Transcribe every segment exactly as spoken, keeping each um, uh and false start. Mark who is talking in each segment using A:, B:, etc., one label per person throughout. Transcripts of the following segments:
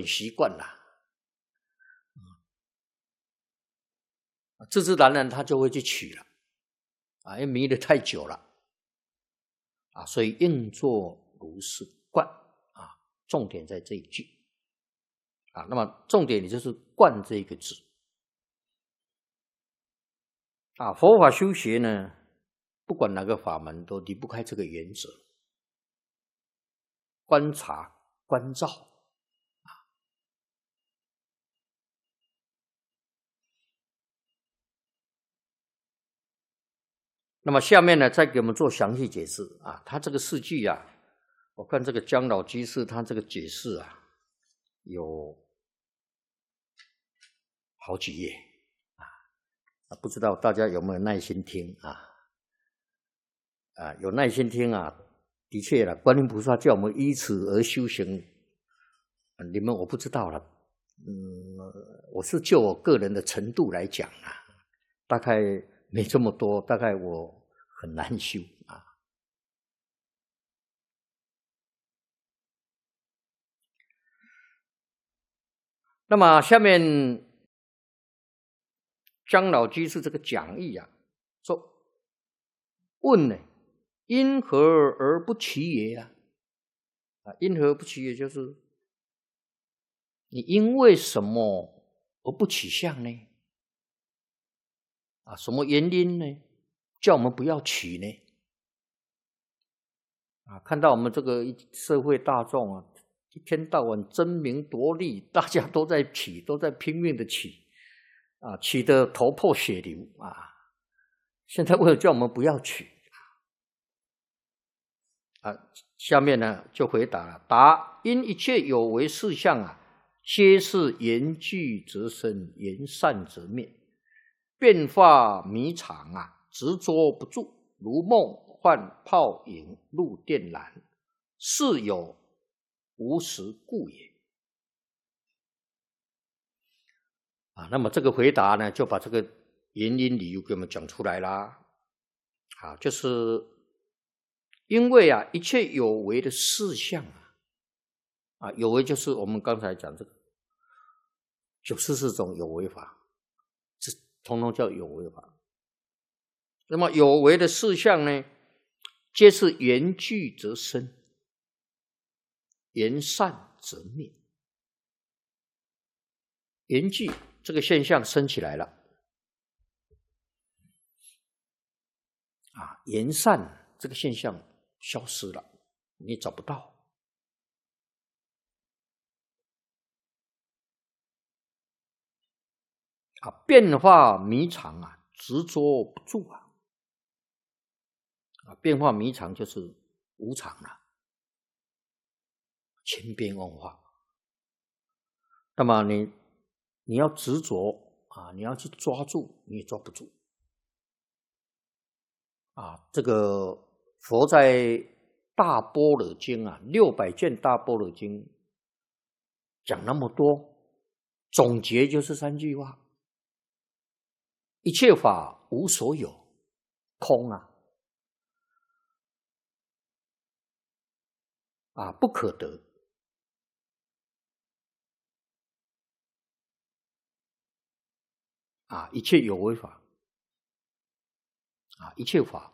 A: 习惯了，自自然然他就会去取了啊，因为迷得太久了啊，所以应作如是观啊，重点在这一句啊。那么重点也就是观这一个字啊。佛法修学呢，不管哪个法门都离不开这个原则：观察、关照啊。那么下面呢，再给我们做详细解释啊。他这个四句啊，我看这个姜老居士他这个解释啊，有好几页啊，不知道大家有没有耐心听啊？啊，有耐心听啊，的确了，观音菩萨叫我们依此而修行，你们我不知道了，嗯，我是就我个人的程度来讲啊，大概没这么多，大概我很难修啊。那么下面姜老居士这个讲义啊，说问呢，因何而不起也啊？啊，因何而不起也就是你因为什么而不起相呢？啊，什么原因呢？叫我们不要起呢？啊，看到我们这个社会大众啊，一天到晚争名夺利，大家都在起，都在拼命的起，啊，起得头破血流啊！现在为了叫我们不要起，啊，下面呢就回答了：答因一切有为事项啊，皆是言具则生，言散则灭，变化迷常啊，执着不住，如梦幻泡影，入电缆，是有无实故也。啊，那么这个回答呢，就把这个原因理由给我们讲出来啦。啊，就是因为啊，一切有为的事项啊，啊，有为就是我们刚才讲这个九十四种有为法，这统统叫有为法。那么有为的事项呢，皆是言具则生，言散则灭。言具这个现象升起来了，啊，言散这个现象消失了，你找不到。啊，变化迷常啊，执着不住啊。啊，变化迷常就是无常了，千变万化。那么你你要执着啊，你要去抓住，你也抓不住。啊，这个佛在《大般若经》啊，六百卷《大般若经》讲那么多，总结就是三句话：一切法无所有，空啊，啊不可得，啊一切有为法，啊一切法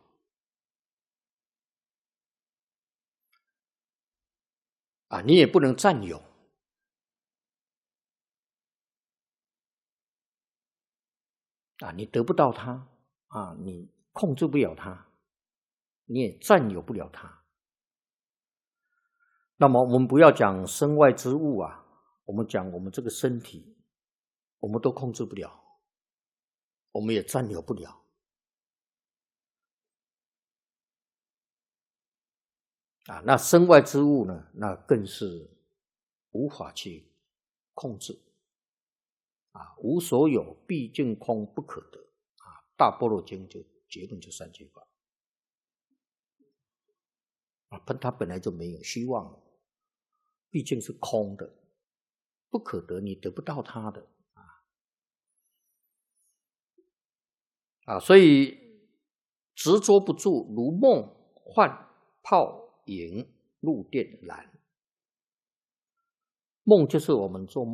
A: 啊你也不能占有。啊，你得不到它啊，你控制不了它，你也占有不了它。那么我们不要讲身外之物啊，我们讲我们这个身体，我们都控制不了，我们也占有不了。啊，那身外之物呢，那更是无法去控制。啊，无所有，毕竟空，不可得。啊，大般若经就结论就三句话。啊，它本来就没有希望，毕竟是空的，不可得，你得不到它的。啊，啊，所以执着不住，如梦幻泡影，入电缆。 梦就是我们做梦。